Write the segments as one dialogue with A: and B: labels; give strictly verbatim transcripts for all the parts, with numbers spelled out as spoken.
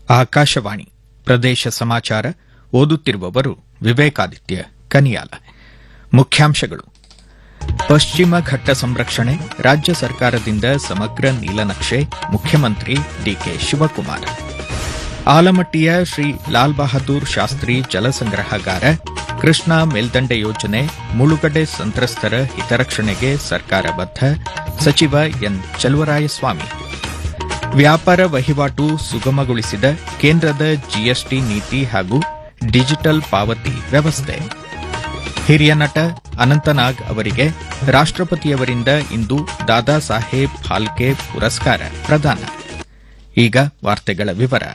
A: ಆಕಾಶವಾಣಿ ಪ್ರದೇಶ ಸಮಾಚಾರ ಓದುತ್ತಿರುವವರು ವಿವೇಕಾದಿತ್ಯ ಕನಿಯಾಲ. ಮುಖ್ಯಾಂಶಗಳು: ಪಶ್ಚಿಮ ಘಟ್ಟ ಸಂರಕ್ಷಣೆ, ರಾಜ್ಯ ಸರ್ಕಾರದಿಂದ ಸಮಗ್ರ ನೀಲನಕ್ಷೆ, ಮುಖ್ಯಮಂತ್ರಿ ಡಿಕೆ ಶಿವಕುಮಾರ್. ಆಲಮಟ್ಟಿಯ ಶ್ರೀ ಲಾಲ್ ಬಹದ್ದೂರ್ ಶಾಸ್ತ್ರಿ ಜಲಸಂಗ್ರಹಾಗಾರ, ಕೃಷ್ಣಾ ಮೇಲ್ದಂಡೆ ಯೋಜನೆ, ಮುಳುಗಡೆ ಸಂತ್ರಸ್ತರ ಹಿತರಕ್ಷಣೆಗೆ ಸರ್ಕಾರ ಬದ್ಧ, ಸಚಿವ ಎನ್ ಚಲುವರಾಯಸ್ವಾಮಿ. ವ್ಯಾಪಾರ ವಹಿವಾಟು ಸುಗಮಗೊಳಿಸಿದ ಕೇಂದ್ರದ ಜಿಎಸ್ಟಿ ನೀತಿ ಹಾಗೂ ಡಿಜಿಟಲ್ ಪಾವತಿ ವ್ಯವಸ್ಥೆ. ಹಿರಿಯ ನಟ ಅನಂತನಾಗ್ ಅವರಿಗೆ ರಾಷ್ಟ್ರಪತಿಯವರಿಂದ ಇಂದು ದಾದಾ ಸಾಹೇಬ್ ಫಾಲ್ಕೆ ಪುರಸ್ಕಾರ ಪ್ರದಾನ. ಈಗ ವಾರ್ತೆಗಳ ವಿವರ.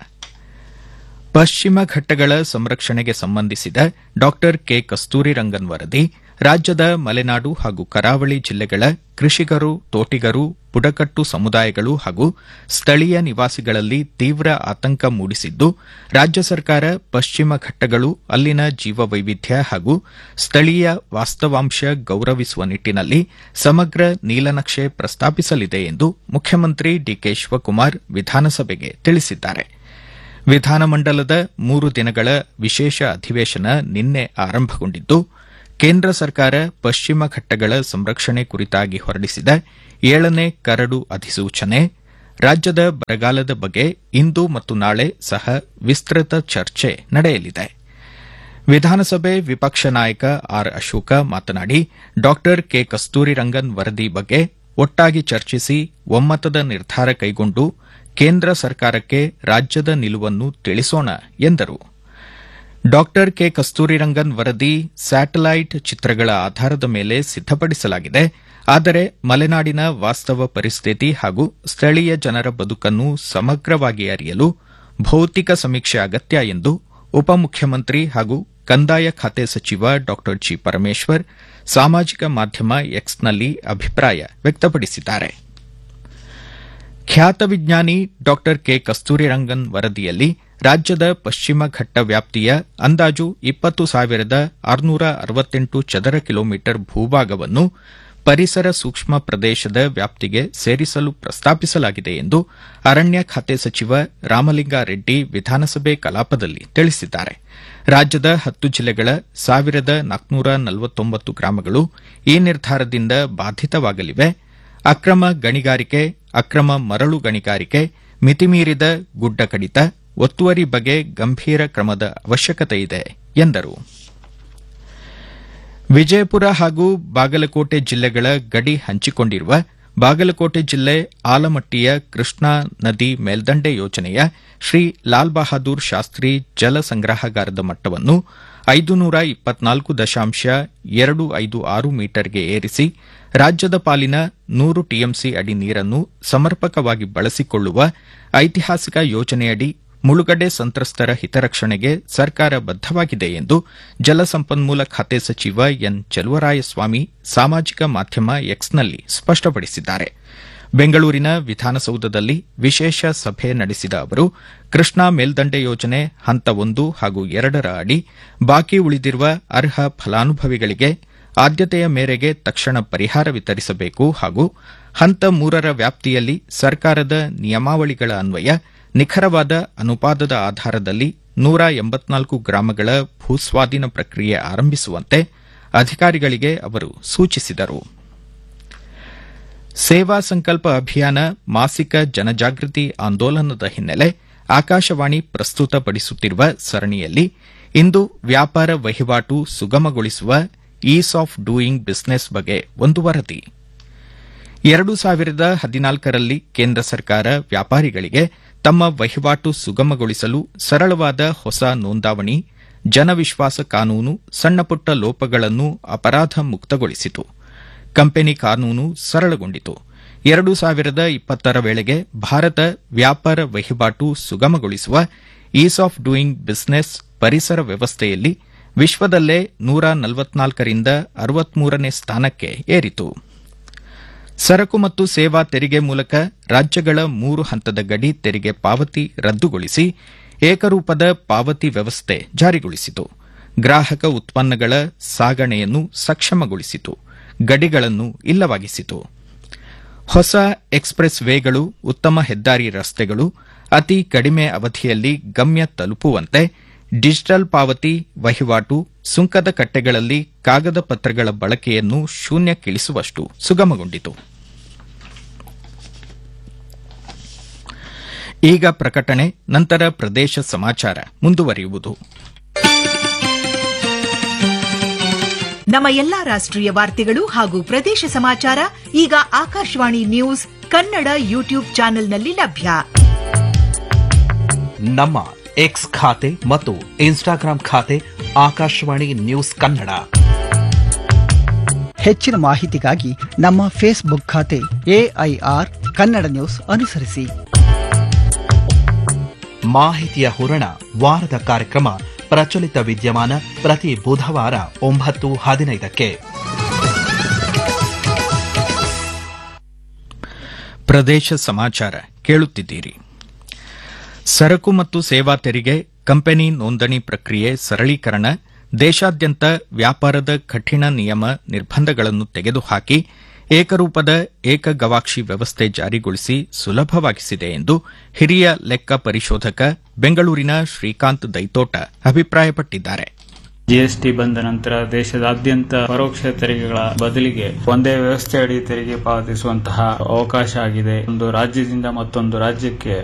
A: ಪಶ್ಚಿಮ ಘಟ್ಟಗಳ ಸಂರಕ್ಷಣೆಗೆ ಸಂಬಂಧಿಸಿದ ಡಾ ಕೆ ಕಸ್ತೂರಿರಂಗನ್ ವರದಿ ರಾಜ್ಯದ ಮಲೆನಾಡು ಹಾಗೂ ಕರಾವಳಿ ಜಿಲ್ಲೆಗಳ ಕೃಷಿಕರು, ತೋಟಿಗರು, ಬುಡಕಟ್ಟು ಸಮುದಾಯಗಳು ಹಾಗೂ ಸ್ಥಳೀಯ ನಿವಾಸಿಗಳಲ್ಲಿ ತೀವ್ರ ಆತಂಕ ಮೂಡಿಸಿದ್ದು, ರಾಜ್ಯ ಸರ್ಕಾರ ಪಶ್ಚಿಮ ಘಟ್ಟಗಳು, ಅಲ್ಲಿನ ಜೀವವೈವಿಧ್ಯ ಹಾಗೂ ಸ್ಥಳೀಯ ವಾಸ್ತವಾಂಶ ಗೌರವಿಸುವ ನಿಟ್ಟಿನಲ್ಲಿ ಸಮಗ್ರ ನೀಲನಕ್ಷೆ ಪ್ರಸ್ತಾಪಿಸಲಿದೆ ಎಂದು ಮುಖ್ಯಮಂತ್ರಿ ಡಿಕೆ ಶಿವಕುಮಾರ್ ವಿಧಾನಸಭೆಗೆ ತಿಳಿಸಿದ್ದಾರೆ. ವಿಧಾನಮಂಡಲದ ಮೂರು ದಿನಗಳ ವಿಶೇಷ ಅಧಿವೇಶನ ನಿನ್ನೆ ಆರಂಭಗೊಂಡಿದ್ದು, ಕೇಂದ್ರ ಸರ್ಕಾರ ಪಶ್ಚಿಮ ಘಟ್ಟಗಳ ಸಂರಕ್ಷಣೆ ಕುರಿತಾಗಿ ಹೊರಡಿಸಿದ ಏಳನೇ ಕರಡು ಅಧಿಸೂಚನೆ, ರಾಜ್ಯದ ಬರಗಾಲದ ಬಗ್ಗೆ ಇಂದು ಮತ್ತು ನಾಳೆ ಸಹ ವಿಸ್ತೃತ ಚರ್ಚೆ ನಡೆಯಲಿದೆ. ವಿಧಾನಸಭೆ ವಿಪಕ್ಷ ನಾಯಕ ಆರ್ ಅಶೋಕ ಮಾತನಾಡಿ, ಡಾ ಕೆ ಕಸ್ತೂರಿರಂಗನ್ ವರದಿ ಬಗ್ಗೆ ಒಟ್ಟಾಗಿ ಚರ್ಚಿಸಿ ಒಮ್ಮತದ ನಿರ್ಧಾರ ಕೈಗೊಂಡು ಕೇಂದ್ರ ಸರ್ಕಾರಕ್ಕೆ ರಾಜ್ಯದ ನಿಲುವನ್ನು ತಿಳಿಸೋಣ ಎಂದರು. ಡಾ ಕೆ ಕಸ್ತೂರಿರಂಗನ್ ವರದಿ ಸ್ಯಾಟಲೈಟ್ ಚಿತ್ರಗಳ ಆಧಾರದ ಮೇಲೆ ಸಿದ್ದಪಡಿಸಲಾಗಿದೆ. ಆದರೆ ಮಲೆನಾಡಿನ ವಾಸ್ತವ ಪರಿಸ್ಥಿತಿ ಹಾಗೂ ಸ್ಥಳೀಯ ಜನರ ಬದುಕನ್ನು ಸಮಗ್ರವಾಗಿ ಅರಿಯಲು ಭೌತಿಕ ಸಮೀಕ್ಷೆ ಅಗತ್ಯ ಎಂದು ಉಪಮುಖ್ಯಮಂತ್ರಿ ಹಾಗೂ ಕಂದಾಯ ಖಾತೆ ಸಚಿವ ಡಾ ಜಿ ಪರಮೇಶ್ವರ್ ಸಾಮಾಜಿಕ ಮಾಧ್ಯಮ ಎಕ್ಸ್ನಲ್ಲಿ ಅಭಿಪ್ರಾಯ ವ್ಯಕ್ತಪಡಿಸಿದ್ದಾರೆ. ಖ್ಯಾತ ವಿಜ್ಞಾನಿ ಡಾ ಕೆ ಕಸ್ತೂರಿರಂಗನ್ ವರದಿಯಲ್ಲಿ ರಾಜ್ಯದ ಪಶ್ಚಿಮ ಘಟ್ಟ ವ್ಯಾಪ್ತಿಯ ಅಂದಾಜು ಇಪ್ಪತ್ತು ಸಾವಿರದ ಆರುನೂರ ಅರವತ್ತೆಂಟು ಚದರ ಕಿಲೋಮೀಟರ್ ಭೂಭಾಗವನ್ನು ಪರಿಸರ ಸೂಕ್ಷ್ಮ ಪ್ರದೇಶದ ವ್ಯಾಪ್ತಿಗೆ ಸೇರಿಸಲು ಪ್ರಸ್ತಾಪಿಸಲಾಗಿದೆ ಎಂದು ಅರಣ್ಯ ಖಾತೆ ಸಚಿವ ರಾಮಲಿಂಗಾರೆಡ್ಡಿ ವಿಧಾನಸಭೆ ಕಲಾಪದಲ್ಲಿ ತಿಳಿಸಿದ್ದಾರೆ. ರಾಜ್ಯದ ಹತ್ತು ಜಿಲ್ಲೆಗಳ ಸಾವಿರದ ನಾಲ್ಕುನೂರ ನಲವತ್ತೊಂಬತ್ತು ಗ್ರಾಮಗಳು ಈ ನಿರ್ಧಾರದಿಂದ ಬಾಧಿತವಾಗಲಿವೆ. ಅಕ್ರಮ ಗಣಿಗಾರಿಕೆ, ಅಕ್ರಮ ಮರಳು ಗಣಿಗಾರಿಕೆ, ಮಿತಿಮೀರಿದ ಗುಡ್ಡ ಕಡಿತ, ಒತ್ತುವರಿ ಬಗ್ಗೆ ಗಂಭೀರ ಕ್ರಮದ ಅವಶ್ಯಕತೆಯಿದೆ ಎಂದರು. ವಿಜಯಪುರ ಹಾಗೂ ಬಾಗಲಕೋಟೆ ಜಿಲ್ಲೆಗಳ ಗಡಿ ಹಂಚಿಕೊಂಡಿರುವ ಬಾಗಲಕೋಟೆ ಜಿಲ್ಲೆ ಆಲಮಟ್ಟಿಯ ಕೃಷ್ಣಾ ನದಿ ಮೇಲ್ದಂಡೆ ಯೋಜನೆಯ ಶ್ರೀ ಲಾಲ್ ಬಹದ್ದೂರ್ ಶಾಸ್ತ್ರಿ ಜಲ ಸಂಗ್ರಹಾಗಾರದ ಮಟ್ಟವನ್ನು ಐದುನೂರ ಇಪ್ಪತ್ನಾಲ್ಕು ದಶಾಂಶ ಎರಡು ಐದು ಆರು ಮೀಟರ್ಗೆ ಏರಿಸಿ ರಾಜ್ಯದ ಪಾಲಿನ ನೂರು ಟಿಎಂಸಿ ಅಡಿ ನೀರನ್ನು ಸಮರ್ಪಕವಾಗಿ ಬಳಸಿಕೊಳ್ಳುವ ಐತಿಹಾಸಿಕ ಯೋಜನೆಯಡಿ ಮುಳುಗಡೆ ಸಂತ್ರಸ್ತರ ಹಿತರಕ್ಷಣೆಗೆ ಸರ್ಕಾರ ಬದ್ದವಾಗಿದೆ ಎಂದು ಜಲಸಂಪನ್ಮೂಲ ಖಾತೆ ಸಚಿವ ಎನ್ ಚಲುವರಾಯಸ್ವಾಮಿ ಸಾಮಾಜಿಕ ಮಾಧ್ಯಮ ಎಕ್ಸ್ನಲ್ಲಿ ಸ್ಪಷ್ಟಪಡಿಸಿದ್ದಾರೆ. ಬೆಂಗಳೂರಿನ ವಿಧಾನಸೌಧದಲ್ಲಿ ವಿಶೇಷ ಸಭೆ ನಡೆಸಿದ ಅವರು, ಕೃಷ್ಣಾ ಮೇಲ್ದಂಡೆ ಯೋಜನೆ ಹಂತ ಒಂದು ಹಾಗೂ ಎರಡರ ಅಡಿ ಬಾಕಿ ಉಳಿದಿರುವ ಅರ್ಹ ಫಲಾನುಭವಿಗಳಿಗೆ ಆದ್ಯತೆಯ ಮೇರೆಗೆ ತಕ್ಷಣ ಪರಿಹಾರ ವಿತರಿಸಬೇಕು ಹಾಗೂ ಹಂತ ಮೂರರ ವ್ಯಾಪ್ತಿಯಲ್ಲಿ ಸರ್ಕಾರದ ನಿಯಮಾವಳಿಗಳ ಅನ್ವಯ ನಿಖರವಾದ ಅನುಪಾತದ ಆಧಾರದಲ್ಲಿ ನೂರ ಎಂಬತ್ನಾಲ್ಕು ಗ್ರಾಮಗಳ ಭೂಸ್ವಾಧೀನ ಪ್ರಕ್ರಿಯೆ ಆರಂಭಿಸುವಂತೆ ಅಧಿಕಾರಿಗಳಿಗೆ ಅವರು ಸೂಚಿಸಿದರು. ಸೇವಾ ಸಂಕಲ್ಪ ಅಭಿಯಾನ ಮಾಸಿಕ ಜನಜಾಗೃತಿ ಆಂದೋಲನದ ಹಿನ್ನೆಲೆ ಆಕಾಶವಾಣಿ ಪ್ರಸ್ತುತಪಡಿಸುತ್ತಿರುವ ಸರಣಿಯಲ್ಲಿ ಇಂದು ವ್ಯಾಪಾರ ವಹಿವಾಟು ಸುಗಮಗೊಳಿಸುವ ಈಸ್ ಆಫ್ ಡೂಯಿಂಗ್ ಬಿಸಿನೆಸ್ ಬಗ್ಗೆ ಒಂದು ವರದಿ. ಎರಡು ಸಾವಿರದ ಹದಿನಾಲ್ಕರಲ್ಲಿ ಕೇಂದ್ರ ಸರ್ಕಾರ ವ್ಯಾಪಾರಿಗಳಿಗೆ ತಮ್ಮ ವಹಿವಾಟು ಸುಗಮಗೊಳಿಸಲು ಸರಳವಾದ ಹೊಸ ನೋಂದಾವಣಿ, ಜನವಿಶ್ವಾಸ ಕಾನೂನು, ಸಣ್ಣಪುಟ್ಟ ಲೋಪಗಳನ್ನು ಅಪರಾಧ ಮುಕ್ತಗೊಳಿಸಿತು. ಕಂಪನಿ ಕಾನೂನು ಸರಳಗೊಂಡಿತು. ಎರಡು ಸಾವಿರದ ಇಪ್ಪತ್ತರ ವೇಳೆಗೆ ಭಾರತ ವ್ಯಾಪಾರ ವಹಿವಾಟು ಸುಗಮಗೊಳಿಸುವ ಈಸ್ ಆಫ್ ಡೂಯಿಂಗ್ ಬಿಸಿನೆಸ್ ಪರಿಸರ ವ್ಯವಸ್ಥೆಯಲ್ಲಿ ವಿಶ್ವದಲ್ಲೇ ನೂರ ನಲವತ್ನಾಲ್ಕರಿಂದ ಅರವತ್ಮೂರನೇ ಸ್ಥಾನಕ್ಕೆ ಏರಿತು. ಸರಕು ಮತ್ತು ಸೇವಾ ತೆರಿಗೆ ಮೂಲಕ ರಾಜ್ಯಗಳ ಮೂರು ಹಂತದ ಗಡಿ ತೆರಿಗೆ ಪಾವತಿ ರದ್ದುಗೊಳಿಸಿ ಏಕರೂಪದ ಪಾವತಿ ವ್ಯವಸ್ಥೆ ಜಾರಿಗೊಳಿಸಿತು. ಗ್ರಾಹಕ ಉತ್ಪನ್ನಗಳ ಸಾಗಣೆಯನ್ನು ಸಕ್ಷಮಗೊಳಿಸಿತು. ಗಡಿಗಳನ್ನು ಇಲ್ಲವಾಗಿಸಿತು. ಹೊಸ ಎಕ್ಸ್ಪ್ರೆಸ್ ವೇಗಳು, ಉತ್ತಮ ಹೆದ್ದಾರಿ ರಸ್ತೆಗಳು, ಅತಿ ಕಡಿಮೆ ಅವಧಿಯಲ್ಲಿ ಗಮ್ಯ ತಲುಪುವಂತೆ ಡಿಜಿಟಲ್ ಪಾವತಿ ವಹಿವಾಟು ಸುಂಕದ ಕಟ್ಟೆಗಳಲ್ಲಿ ಕಾಗದ ಪತ್ರಗಳ ಬಳಕೆಯನ್ನು ಶೂನ್ಯಕ್ಕಿಳಿಸುವಷ್ಟು ಸುಗಮಗೊಂಡಿತು. ಈಗ ಪ್ರಕಟಣೆ, ನಂತರ ಪ್ರದೇಶ ಸಮಾಚಾರ ಮುಂದುವರಿಯುವುದು.
B: ನಮ್ಮ ಎಲ್ಲಾ ರಾಷ್ಟ್ರೀಯ ವಾರ್ತೆಗಳು ಹಾಗೂ ಪ್ರದೇಶ ಸಮಾಚಾರ ಈಗ ಆಕಾಶವಾಣಿ ನ್ಯೂಸ್ ಕನ್ನಡ ಯೂಟ್ಯೂಬ್ ಚಾನೆಲ್ನಲ್ಲಿ ಲಭ್ಯ.
C: ನಮ್ಮ ಎಕ್ಸ್ ಖಾತೆ ಮತ್ತು ಇನ್ಸ್ಟಾಗ್ರಾಂ ಖಾತೆ ಆಕಾಶವಾಣಿ ನ್ಯೂಸ್ ಕನ್ನಡ.
D: ಹೆಚ್ಚಿನ ಮಾಹಿತಿಗಾಗಿ ನಮ್ಮ ಫೇಸ್ಬುಕ್ ಖಾತೆ ಎಐಆರ್ ಕನ್ನಡ ನ್ಯೂಸ್ ಅನುಸರಿಸಿ.
C: ಮಾಹಿತಿಯ ಹೂರಣ ವಾರದ ಕಾರ್ಯಕ್ರಮ ಪ್ರಚಲಿತ ವಿದ್ಯಮಾನ ಪ್ರತಿ ಬುಧವಾರ ಒಂಬತ್ತು ಹದಿನೈದಕ್ಕೆ.
A: ಪ್ರದೇಶ ಸಮಾಚಾರ ಕೇಳುತ್ತಿದ್ದೀರಿ. ಸರಕು ಮತ್ತು ಸೇವಾ ತೆರಿಗೆ ಕಂಪನಿ ನೋಂದಣಿ ಪ್ರಕ್ರಿಯೆ ಸರಳೀಕರಣ ದೇಶಾದ್ಯಂತ ವ್ಯಾಪಾರದ ಕಠಿಣ ನಿಯಮ ನಿರ್ಬಂಧಗಳನ್ನು ತೆಗೆದುಹಾಕಿ ಏಕರೂಪದ ಏಕ ಗವಾಕ್ಷಿ ವ್ಯವಸ್ಥೆ ಜಾರಿಗೊಳಿಸಿ ಸುಲಭವಾಗಿಸಿದೆ ಎಂದು ಹಿರಿಯ ಲೆಕ್ಕ ಪರಿಶೋಧಕ ಬೆಂಗಳೂರಿನ ಶ್ರೀಕಾಂತ್ ದೈತೋಟ ಅಭಿಪ್ರಾಯಪಟ್ಟಿದ್ದಾರೆ.
E: ಜಿಎಸ್ಟಿ ಬಂದ ನಂತರ ದೇಶದಾದ್ಯಂತ ಪರೋಕ್ಷ ತೆರಿಗೆಗಳ ಬದಲಿಗೆ ಒಂದೇ ವ್ಯವಸ್ಥೆಯಡಿ ತೆರಿಗೆ ಪಾವತಿಸುವಂತಹ ಅವಕಾಶ ಆಗಿದೆ. ಒಂದು ರಾಜ್ಯದಿಂದ ಮತ್ತೊಂದು ರಾಜ್ಯಕ್ಕೆ